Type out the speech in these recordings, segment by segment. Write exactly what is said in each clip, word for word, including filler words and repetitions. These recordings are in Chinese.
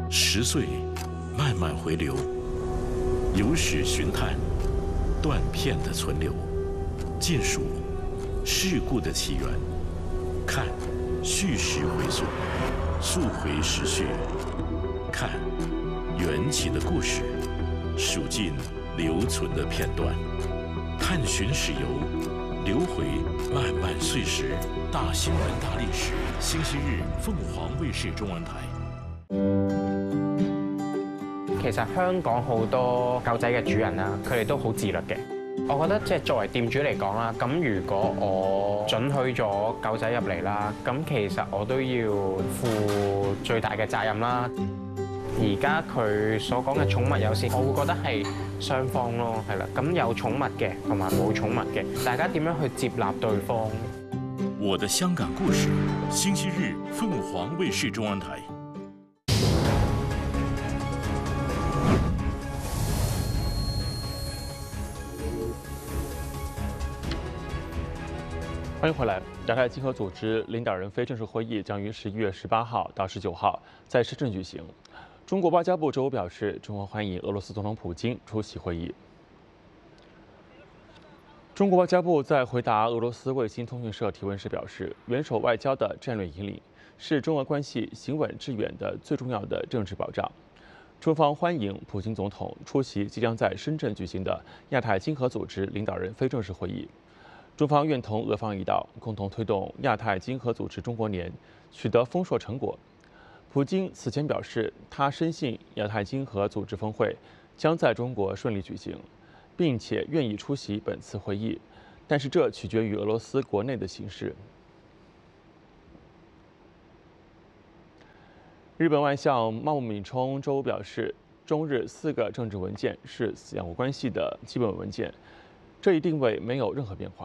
十岁慢慢回流，有史寻探，断片的存留，见数事故的起源，看叙事回溯，溯回时序，看缘起的故事，数尽留存的片段，探寻史游，留回漫漫岁时大新闻大历史。星期日，鳳凰衛視中文台。 其實香港好多狗仔嘅主人啦，佢哋都好自律嘅。我覺得即係作為店主嚟講啦，咁如果我准許咗狗仔入嚟啦，咁其實我都要負最大嘅責任啦。而家佢所講嘅寵物友善，我會覺得係雙方咯，係啦。咁有寵物嘅同埋冇寵物嘅，大家點樣去接納對方？ 我的香港故事，星期日鳳凰衛視中文台。 欢迎回来。亚太经合组织领导人非正式会议将于十一月十八号到十九号在深圳举行。中国外交部周五表示，中方欢迎俄罗斯总统普京出席会议。中国外交部在回答俄罗斯卫星通讯社提问时表示，元首外交的战略引领是中俄关系行稳致远的最重要的政治保障。中方欢迎普京总统出席即将在深圳举行的亚太经合组织领导人非正式会议。中方愿同俄方一道，共同推动亚太经合组织中国年取得丰硕成果。普京此前表示，他深信亚太经合组织峰会将在中国顺利举行，并且愿意出席本次会议，但是这取决于俄罗斯国内的形势。日本外相茂木敏充周五表示，中日四个政治文件是两国关系的基本文件，这一定位没有任何变化。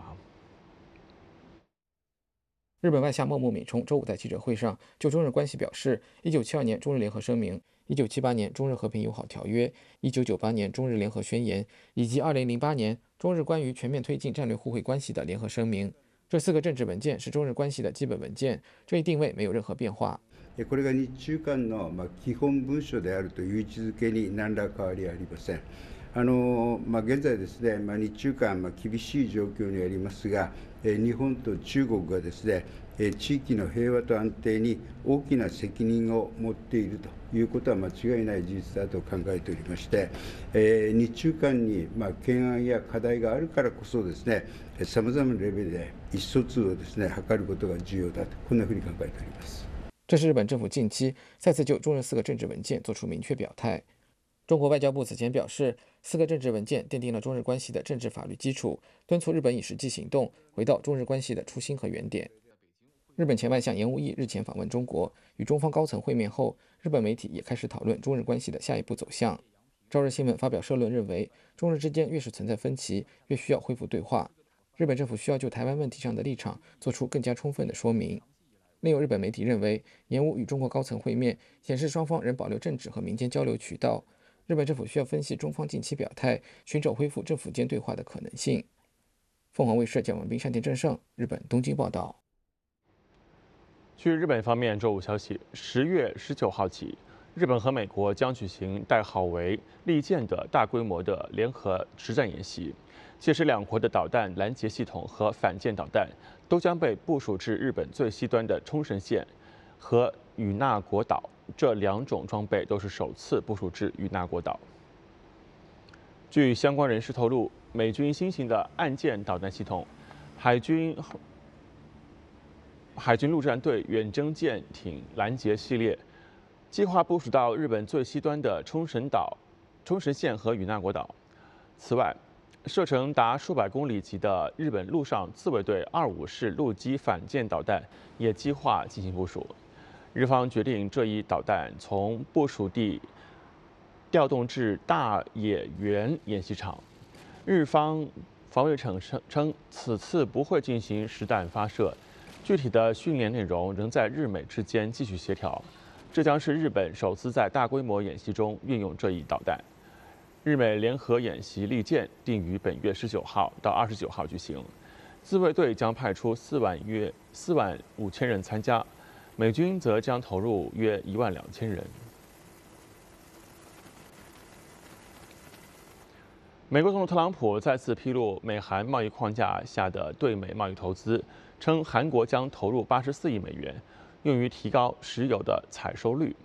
日本外相茂木敏充周五在记者会上就中日关系表示，一九七二年中日联合声明、一九七八年中日和平友好条约、一九九八年中日联合宣言以及二零零八年中日关于全面推进战略互惠关系的联合声明，这四个政治文件是中日关系的基本文件，这一定位没有任何变化。 これが日中間の基本文書であるという位置づけに何ら変わりありません。あのまあ、現在ですね、まあ、日中間、まあ、厳しい状況にありますが、え日本と中国がですね、え地域の平和と安定に大きな責任を持っているということは間違いない事実だと考えておりまして、え日中間に、まあ、懸案や課題があるからこそですね、さまざまなレベルで意思疎通をですね、図ることが重要だと、こんなふうに考えております。 这是日本政府近期再次就中日四个政治文件作出明确表态。中国外交部此前表示，四个政治文件奠定了中日关系的政治法律基础，敦促日本以实际行动回到中日关系的初心和原点。日本前外相岩屋义日前访问中国，与中方高层会面后，日本媒体也开始讨论中日关系的下一步走向。朝日新闻发表社论认为，中日之间越是存在分歧，越需要恢复对话。日本政府需要就台湾问题上的立场做出更加充分的说明。另有日本媒体认为，岩屋与中国高层会面显示双方仍保留政治和民间交流渠道。日本政府需要分析中方近期表态，寻找恢复政府间对话的可能性。凤凰卫视蒋文斌、山田正胜，日本东京报道。 据日本方面周五消息，十月十九号起，日本和美国将举行代号为“利剑”的大规模的联合实战演习，届时两国的导弹拦截系统和反舰导弹都将被部署至日本最西端的冲绳县和与那国岛。这两种装备都是首次部署至与那国岛。据相关人士透露，美军新型的岸舰导弹系统、海军海军陆战队远征舰艇拦截系列，计划部署到日本最西端的冲绳岛、冲绳县和与那国岛。此外，射程达数百公里级的日本陆上自卫队二五式陆基反舰导弹也计划进行部署。日方决定这一导弹从部署地调动至大野原演习场。日方防卫省称，此次不会进行实弹发射，具体的训练内容仍在日美之间继续协调。这将是日本首次在大规模演习中运用这一导弹。日美联合演习利剑定于本月十九号到二十九号举行，自卫队将派出四万约四万五千人参加。美军则将投入约一万两千人。 美国总统特朗普再次披露美韩贸易框架下的对美贸易投资，称韩国将投入八十四亿美元，用于提高石油的采收率。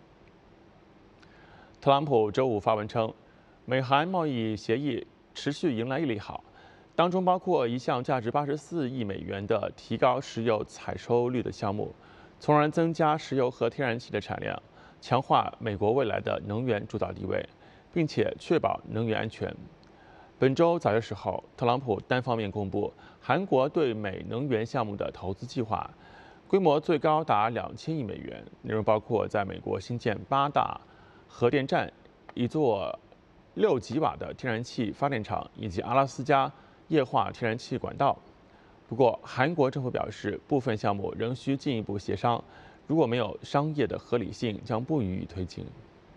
特朗普周五发文称，美韩贸易协议持续迎来利好，当中包括一项价值八十四亿美元的提高石油采收率的项目，从而增加石油和天然气的产量，强化美国未来的能源主导地位，并且确保能源安全。本周早些时候，特朗普单方面公布韩国对美能源项目的投资计划，规模最高达两千亿美元，内容包括在美国新建八大核电站、一座六吉瓦的天然气发电厂以及阿拉斯加液化天然气管道。不过，韩国政府表示，部分项目仍需进一步协商，如果没有商业的合理性，将不予以推进。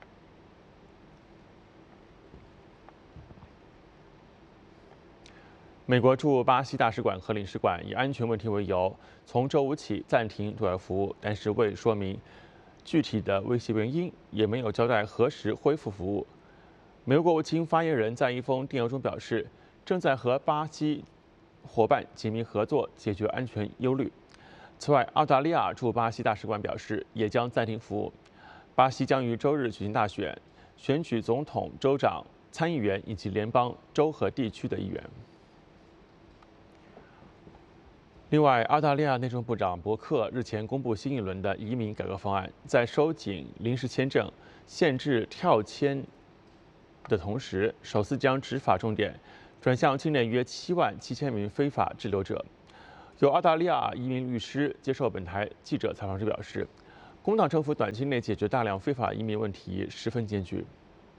美国驻巴西大使馆和领事馆以安全问题为由，从周五起暂停对外服务，但是未说明具体的威胁原因，也没有交代何时恢复服务。美国国务卿发言人在一封电邮中表示，正在和巴西伙伴紧密合作，解决安全忧虑。此外，澳大利亚驻巴西大使馆表示，也将暂停服务。巴西将于周日举行大选，选举总统、州长、参议员以及联邦、州和地区的议员。另外，澳大利亚内政部长伯克日前公布新一轮的移民改革方案，在收紧临时签证、限制跳签的同时，首次将执法重点转向境内约七万七千名非法滞留者。有澳大利亚移民律师接受本台记者采访时表示，工党政府短期内解决大量非法移民问题十分艰巨。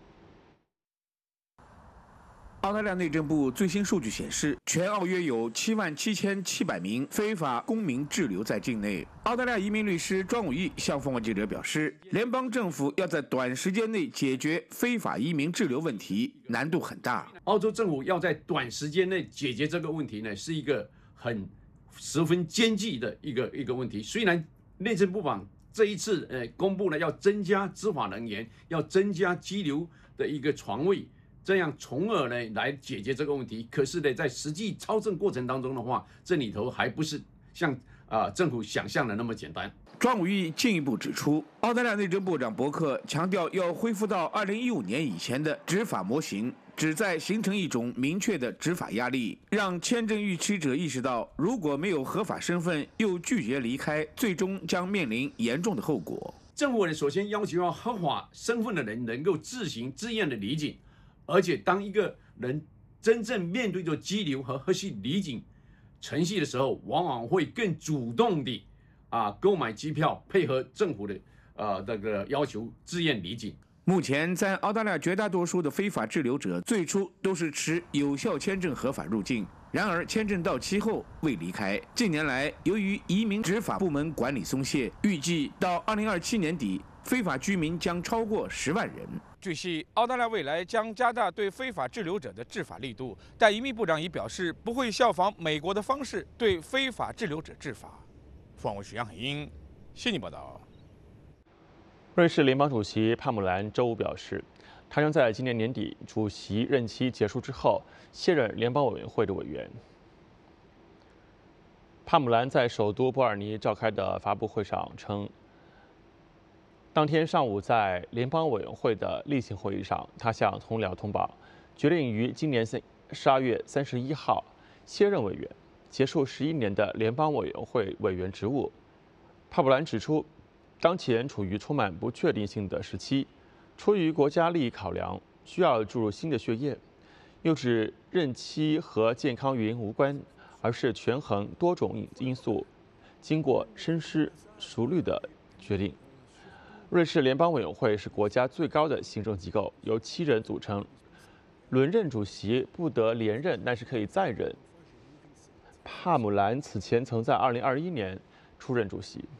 澳大利亚内政部最新数据显示，全澳约有七万七千七百名非法公民滞留在境内。澳大利亚移民律师庄武义向凤凰记者表示，联邦政府要在短时间内解决非法移民滞留问题，难度很大。 澳洲政府要在短时间内解决这个问题呢，是一个很十分艰巨的一个一个问题。虽然内政部长这一次呃公布了要增加执法人员，要增加拘留的一个床位。这样，从而呢来解决这个问题。可是呢，在实际操政过程当中的话，这里头还不是像啊、呃、政府想象的那么简单。 庄武义进一步指出，澳大利亚内政部长伯克强调，要恢复到二零一五年以前的执法模型，旨在形成一种明确的执法压力，让签证逾期者意识到，如果没有合法身份又拒绝离开，最终将面临严重的后果。 政府呢，首先要求要合法身份的人能够自行自愿的离境。而且，当一个人真正面对着拘留和后续离境程序的时候，往往会更主动地啊购买机票，配合政府的呃这个要求，自愿离境。 目前，在澳大利亚绝大多数的非法滞留者最初都是持有效签证合法入境，然而签证到期后未离开。近年来，由于移民执法部门管理松懈，预计到二零二七年底，非法居民将超过十万人。 据悉，澳大利亚未来将加大对非法滞留者的治法力度，但移民部长已表示不会效仿美国的方式对非法滞留者治法。凤凰卫视杨海英悉尼报道。 瑞士联邦主席帕姆兰周五表示，他将在今年年底主席任期结束之后卸任联邦委员会的委员。帕姆兰在首都伯尔尼召开的发布会上称，当天上午在联邦委员会的例行会议上，他向同僚通报，决定于今年十二月三十一号卸任委员，结束十一年的联邦委员会委员职务。帕姆兰指出，当前处于充满不确定性的时期，出于国家利益考量，需要注入新的血液。又指任期和健康原因无关，而是权衡多种因素，经过深思熟虑的决定。瑞士联邦委员会是国家最高的行政机构，由七人组成，轮任主席不得连任，但是可以再任。帕姆兰此前曾在二零二一年出任主席。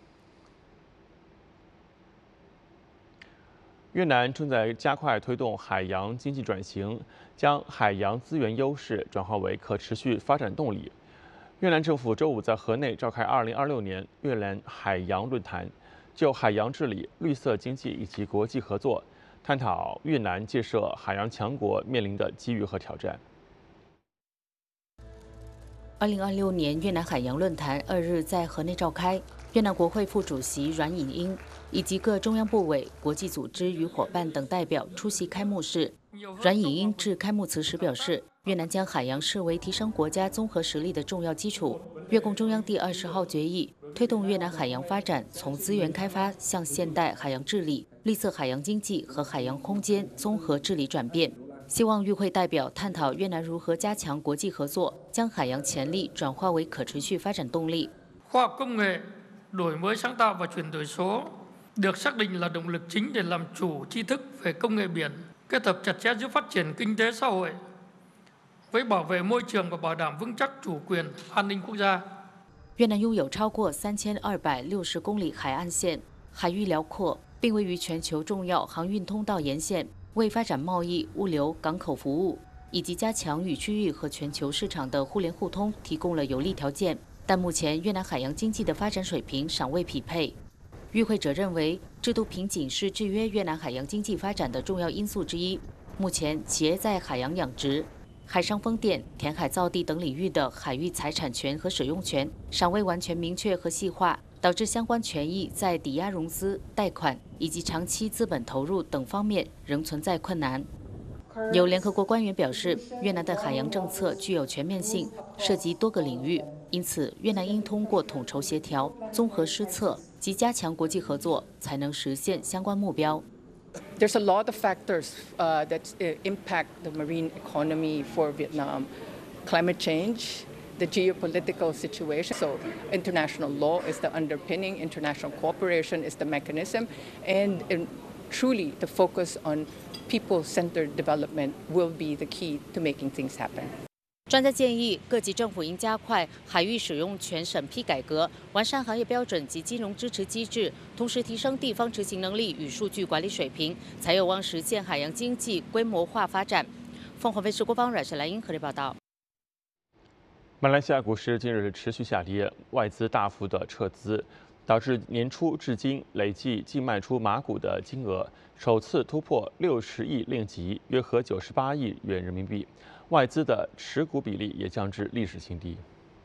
越南正在加快推动海洋经济转型，将海洋资源优势转化为可持续发展动力。越南政府周五在河内召开二零二六年越南海洋论坛，就海洋治理、绿色经济以及国际合作探讨越南建设海洋强国面临的机遇和挑战。 二零二六年越南海洋论坛二日在河内召开，越南国会副主席阮颖英以及各中央部委、国际组织与伙伴等代表出席开幕式。阮颖英致开幕词时表示，越南将海洋视为提升国家综合实力的重要基础。越共中央第二十号决议推动越南海洋发展从资源开发向现代海洋治理、绿色海洋经济和海洋空间综合治理转变。希望与会代表探讨越南如何加強國際合作，將海洋潛力轉化為可持續發展動力。 khoa học công nghệ, đổi mới sáng tạo và chuyển đổi số được xác định là động lực chính để làm chủ tri thức về công nghệ biển, kết hợp chặt chẽ giữa phát triển kinh tế xã hội với bảo vệ môi trường và bảo đảm vững chắc chủ quyền, an ninh quốc gia。 越南拥有超過三千二百六十公里海岸線，海域遼闊，並位於全球重要航運通道沿線。為發展貿易、物流、港口服務，以及加強與區域和全球市場的互聯互通提供了有利條件。但目前越南海洋經濟的發展水平尚未匹配。與會者認為，制度瓶頸是制約越南海洋經濟發展的重要因素之一。目前，企業在海洋養殖、海上風電、填海造地等領域的海域財產權和使用權尚未完全明確和細化，導致相關權益在抵押融資、貸款以及長期資本投入等方面仍存在困難。有聯合國官員表示，越南的海洋政策具有全面性，涉及多個領域，因此越南應通過統籌協調、綜合施策及加強國際合作，才能實現相關目標。 There's a lot of factors uh, that impact the marine economy for Vietnam. Climate change, the geopolitical situation. So international law is the underpinning, international cooperation is the mechanism, and, and truly the focus on people-centered development will be the key to making things happen. 專家建議，各級政府應加快海域使用權審批改革，完善行業標準及金融支持機制，同時提升地方執行能力與數據管理水平，才有望實現海洋經濟規模化發展。鳳凰衛視國防阮氏蘭英合理報道。 馬來西亞股市近日持續下跌，外資大幅的撤資，導致年初至今累計淨賣出馬股的金額首次突破六十億令吉，約合九十八億元人民幣。外資的持股比例也降至歷史新低。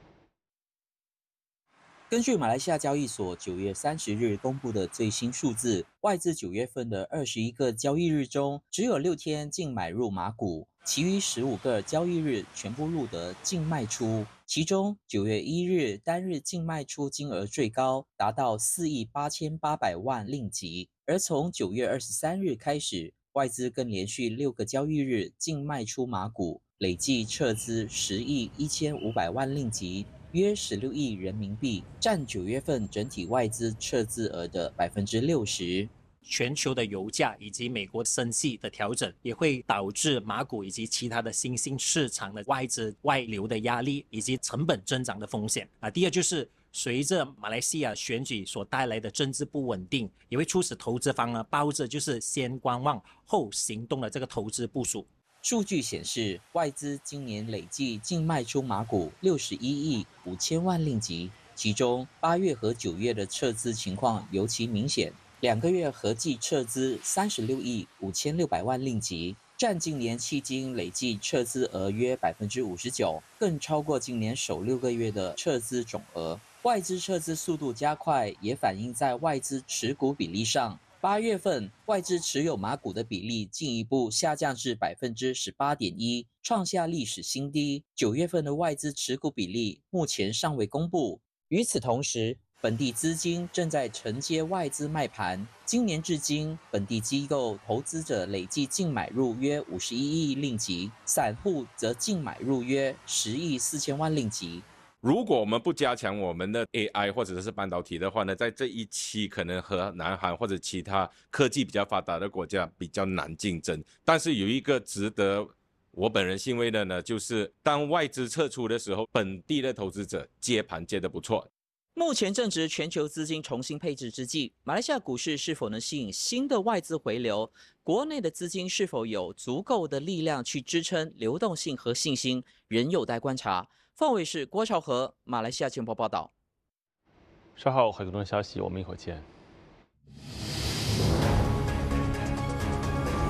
根據馬來西亞交易所九月三十日公布的最新數字，外資九月份的二十一個交易日中，只有六天淨買入馬股，其餘十五個交易日全部錄得淨賣出。其中九月一日單日淨賣出金額最高，達到四億八千八百萬令吉。而從九月二十三日開始，外資更連續六個交易日淨賣出馬股，累計撤資十億一千五百萬令吉，約十六億人民幣，佔九月份整體外資撤資額的百分之六十。 全球的油價以及美國升息的調整，也會導致馬股以及其他的新興市場的外資外流的壓力，以及成本增長的風險。啊，第二就是隨着馬來西亞選舉所帶來的政治不穩定，也會促使投資方呢抱着就是先觀望後行動的這個投資部署。 數據顯示，外資今年累計淨賣出馬股六十一億五千萬令吉，其中八月和九月的撤資情況尤其明顯。兩個月合計撤資三十六億五千六百萬令吉，佔今年迄今累計撤資額約百分之五十九，更超過今年首六個月的撤資總額。外資撤資速度加快，也反映在外資持股比例上。八月份外資持有馬股的比例進一步下降至百分之十八點一，創下歷史新低。九月份的外資持股比例目前尚未公布。與此同時，本地資金正在承接外資賣盤，今年至今，本地機構投資者累計淨買入約五十一億令吉，散戶則淨買入約十億四千萬令吉。 如果我們不加強我們的 A I 或者是半導體的話呢，在這一期可能和南韓或者其他科技比較發達的國家比較難競爭。但是有一個值得我本人欣慰的呢，就是當外資撤出的時候，本地的投資者接盤接得不錯。 目前正值全球資金重新配置之際，馬來西亞股市是否能吸引新的外資回流？國內的資金是否有足夠的力量去支撐流動性和信心，仍有待觀察。鳳凰衛視郭朝和馬來西亞情報報道。 稍後很多消息，我們一會兒見。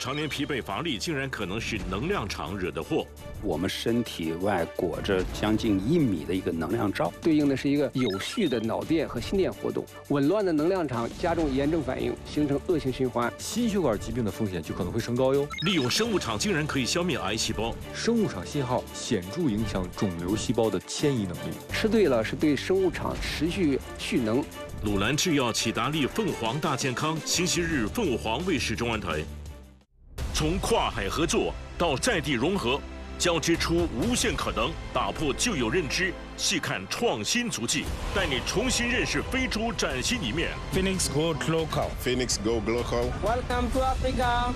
常年疲惫乏力竟然可能是能量场惹的祸。 我们身体外裹着将近一米的一个能量罩，对应的是一个有序的脑电和心电活动。紊乱的能量场加重炎症反应，形成恶性循环， 心血管疾病的风险就可能会升高哟。 利用生物场竟然可以消灭癌细胞， 生物场信号显著影响肿瘤细胞的迁移能力。 吃对了是对生物场持续蓄能。 鲁兰制药启达利凤凰大健康，星期日凤凰卫视中文台。从跨海合作到在地融合，交织出无限可能，打破旧有认知，细看创新足迹，带你重新认识非洲崭新一面。 Phoenix Go Global. Phoenix Go Global. Welcome to Africa.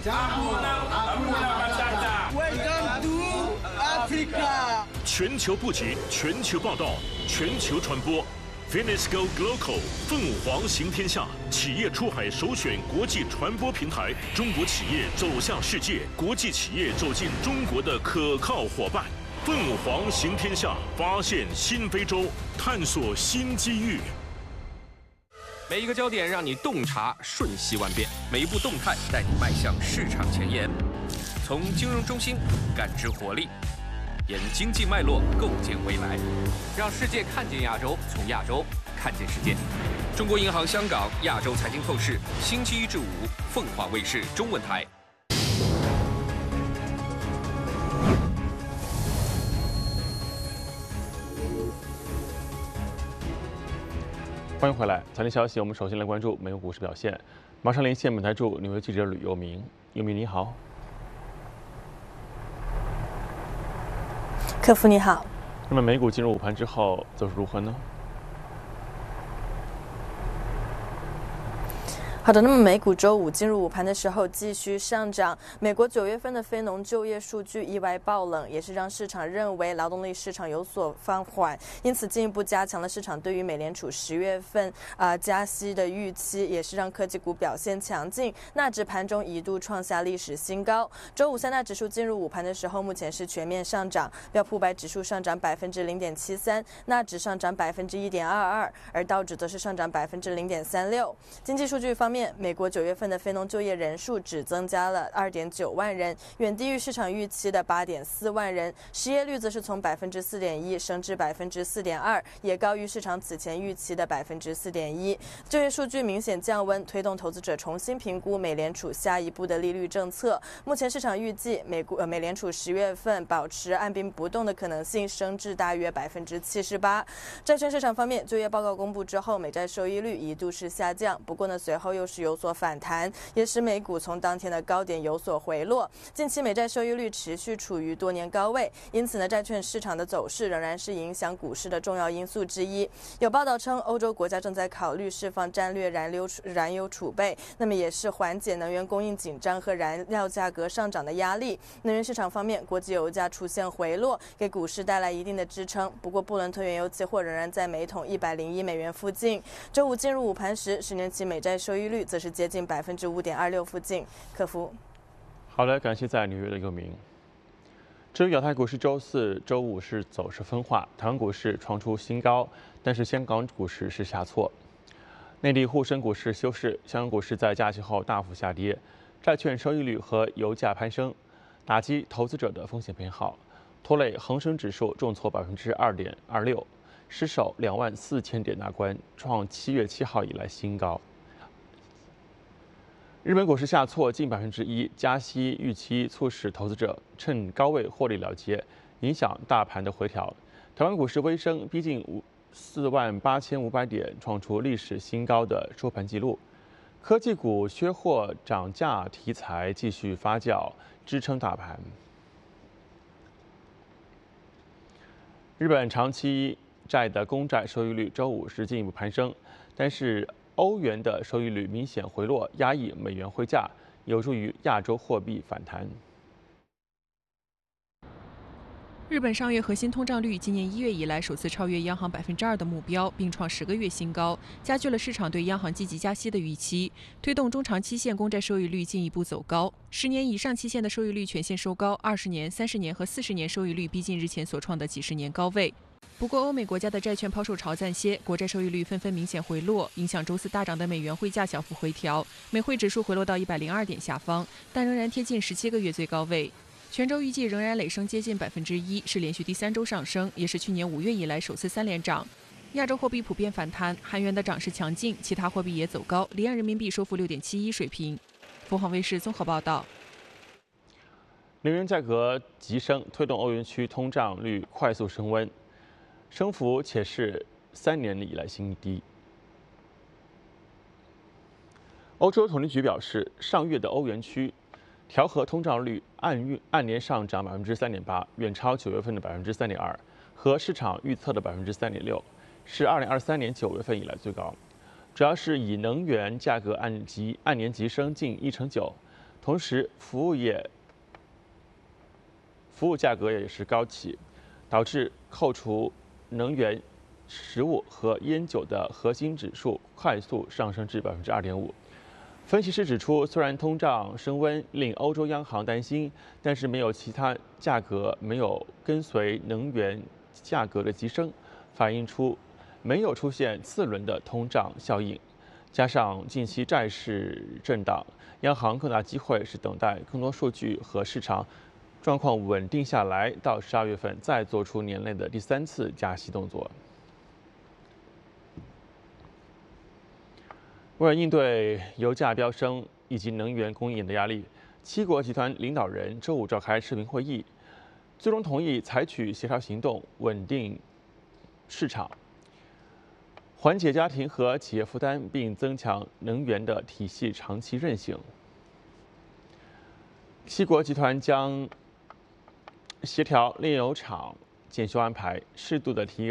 Welcome to Africa. 全球布局，全球报道，全球传播。Phoenix Go Global 凤凰行天下，企业出海首选国际传播平台，中国企业走向世界，国际企业走进中国的可靠伙伴。凤凰行天下，发现新非洲，探索新机遇。 每一个焦点让你洞察瞬息万变，每一步动态带你迈向市场前沿。从金融中心感知活力。沿经济脉络构建未来，让世界看见亚洲，从亚洲看见世界。中国银行香港亚洲财经透视，星期一至五，凤凰卫视中文台。 欢迎回来，财经消息，我们首先来关注美国股市表现。马上连线本台驻纽约记者吕佑明，佑明你好。 客服你好。 那么美股进入午盘之后走势如何呢？ 好的，那么美股周五进入午盘的时候继续上涨。美国九月份的非农就业数据意外爆冷，也是让市场认为劳动力市场有所放缓，因此进一步加强了市场对于美联储十月份啊、呃、加息的预期，也是让科技股表现强劲。纳指盘中一度创下历史新高。周五三大指数进入午盘的时候，目前是全面上涨，标普五百指数上涨百分之零点七三，纳指上涨百分之一点二二，而道指则是上涨百分之零点三六。经济数据方面，美国九月份的非农就业人数只增加了二点九万人，远低于市场预期的八点四万人。失业率则是从百分之四点一升至百分之四点二，也高于市场此前预期的百分之四点一。就业数据明显降温，推动投资者重新评估美联储下一步的利率政策。目前市场预计美国呃美联储十月份保持按兵不动的可能性升至大约百分之七十八。债券市场方面，就业报告公布之后，美债收益率一度是下降，不过呢随后又是有所反弹，也使美股从当天的高点有所回落。近期美债收益率持续处于多年高位，因此呢，债券市场的走势仍然是影响股市的重要因素之一。有报道称，欧洲国家正在考虑释放战略燃油燃油储备，那么也是缓解能源供应紧张和燃料价格上涨的压力。能源市场方面，国际油价出现回落，给股市带来一定的支撑。不过，布伦特原油期货仍然在每桶一百零一美元附近。周五进入午盘时，十年期美债收益率则是接近百分之五点二六附近。客服， 好的，感谢在纽约的佑明。至于亚太股市，周四、周五是走势分化，台湾股市创出新高，但是香港股市是下挫。内地沪深股市休市，香港股市在假期后大幅下跌，债券收益率和油价攀升，打击投资者的风险偏好，拖累恒生指数重挫百分之二点二六，失守两万四千点大关，创七月七号以来新高。日本股市下挫近百分之一，加息预期促使投资者趁高位获利了结，影响大盘的回调。台湾股市微升，逼近五四万八千五百点，创出历史新高的收盘纪录。科技股缺货涨价题材继续发酵，支撑大盘。日本长期债的公债收益率周五是进一步攀升，但是欧元的收益率明显回落，压抑美元汇价，有助于亚洲货币反弹。 日本上月核心通胀率今年一月以来首次超越央行百分之二的目标，并创十个月新高，加剧了市场对央行积极加息的预期，推动中长期限公债收益率进一步走高。十年以上期限的收益率全线收高，二十年、三十年和四十年收益率逼近日前所创的几十年高位。 不过，欧美国家的债券抛售潮暂歇，国债收益率纷纷明显回落，影响周四大涨的美元汇价小幅回调，美汇指数回落到一百零二点下方，但仍然贴近十七个月最高位。全周预计仍然累升接近百分之一，是连续第三周上升，也是去年五月以来首次三连涨。亚洲货币普遍反弹，韩元的涨势强劲，其他货币也走高，离岸人民币收复六点七一水平。凤凰卫视综合报道。 能源价格急升，推动欧元区通胀率快速升温。升幅且是三年以来新低。欧洲统计局表示，上月的欧元区调和通胀率按月按年上涨百分之三点八，远超九月份的百分之三点二和市场预测的百分之三点六，是二零二三年九月份以来最高。主要是以能源价格按级按年急升近一成九，同时服务业服务价格也是高企，导致扣除能源、食物和烟酒的核心指数快速上升至百分之二点五。分析师指出，虽然通胀升温令欧洲央行担心，但是没有其他价格没有跟随能源价格的急升，反映出没有出现次轮的通胀效应。加上近期债市震荡，央行更大机会是等待更多数据和市场状况稳定下来，到十二月份再做出年内的第三次加息动作。为了应对油价飙升以及能源供应的压力，七国集团领导人周五召开视频会议，最终同意采取协调行动，稳定市场，缓解家庭和企业负担，并增强能源的体系长期韧性。七国集团将协调炼油厂检修安排，适度的提